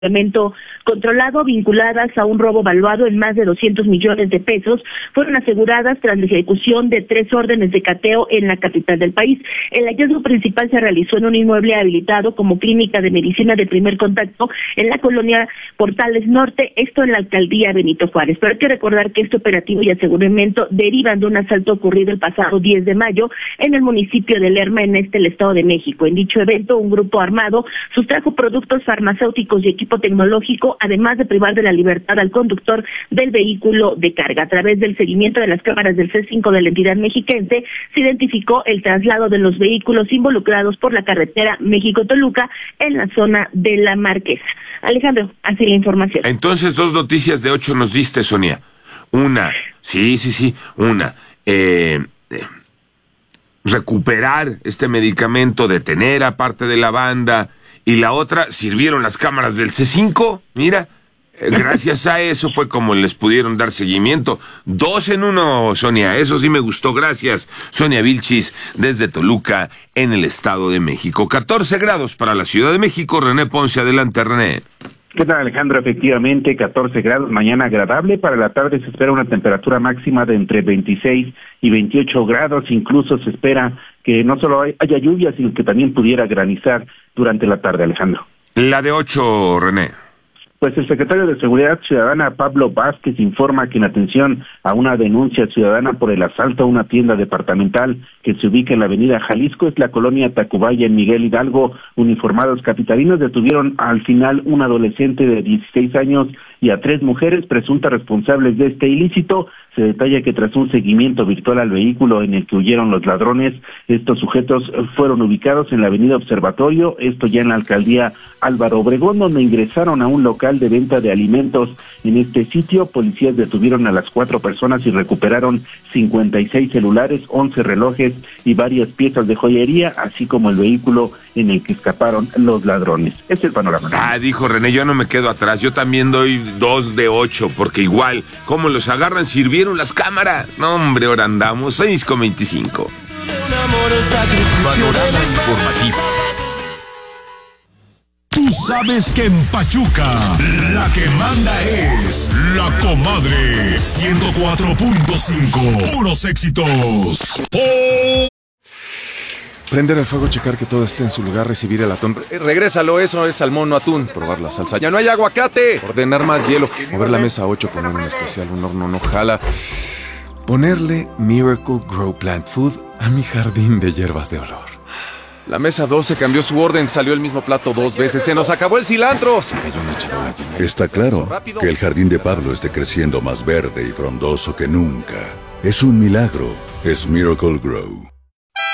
elemento controlado vinculadas a un robo valuado en más de 200 millones de pesos fueron aseguradas tras la ejecución de 3 órdenes de cateo en la capital del país. El hallazgo principal se realizó en un inmueble habilitado como clínica de medicina de primer contacto en la colonia Portales Norte, esto en la alcaldía Benito Juárez. Pero hay que recordar que este operativo y aseguramiento derivan de un asalto ocurrido el pasado 10 de mayo en el municipio de Lerma, en el Estado de México. En dicho evento, un grupo armado sustrajo productos farmacéuticos y equipo tecnológico, además de privar de la libertad al conductor del vehículo de carga. A través del seguimiento de las cámaras del C5 de la entidad mexiquense, se identificó el traslado de los vehículos involucrados por la carretera México-Toluca en la zona de La Marquesa. Alejandro, así la información. Entonces, 2 noticias de 8 nos diste, Sonia. Una, recuperar este medicamento, detener a parte de la banda, y la otra, sirvieron las cámaras del C5, mira, gracias a eso fue como les pudieron dar seguimiento. 2 en 1, Sonia, eso sí me gustó, gracias. Sonia Vilchis, desde Toluca, en el Estado de México. 14 grados para la Ciudad de México. René Ponce, adelante, René. ¿Qué tal, Alejandro? Efectivamente, 14 grados, mañana agradable. Para la tarde se espera una temperatura máxima de entre 26 y 28 grados. Incluso se espera que no solo haya lluvia, sino que también pudiera granizar durante la tarde, Alejandro. La de 8, René. Pues el secretario de Seguridad Ciudadana, Pablo Vázquez, informa que en atención a una denuncia ciudadana por el asalto a una tienda departamental que se ubica en la avenida Jalisco, es la colonia Tacubaya, en Miguel Hidalgo, uniformados capitalinos detuvieron al final un adolescente de 16 años y a 3 mujeres presuntas responsables de este ilícito. Se detalla que tras un seguimiento virtual al vehículo en el que huyeron los ladrones, estos sujetos fueron ubicados en la avenida Observatorio, esto ya en la alcaldía Álvaro Obregón, donde ingresaron a un local de venta de alimentos. En este sitio, policías detuvieron a las 4 personas y recuperaron 56 celulares, 11 relojes y varias piezas de joyería, así como el vehículo en el que escaparon los ladrones. Es el panorama. Dijo René, yo no me quedo atrás, yo también doy 2 de 8, porque igual, ¿cómo los agarran? ¿Sirvieron las cámaras? No, hombre, ahora andamos 6:25. Panorama informativo. Tú sabes que en Pachuca la que manda es La Comadre 104.5. Puros éxitos. Prender el fuego, checar que todo esté en su lugar, recibir el atún. Regrésalo, eso es salmón, no atún. Probar la salsa. ¡Ya no hay aguacate! Ordenar más hielo. Mover la mesa 8, poner un especial, un horno no jala. Ponerle Miracle Grow Plant Food a mi jardín de hierbas de olor. La mesa 12 cambió su orden, salió el mismo plato 2 veces. ¡Se nos acabó el cilantro! Se cayó una charola llena. Está claro que el jardín de Pablo esté creciendo más verde y frondoso que nunca. Es un milagro. Es Miracle Grow.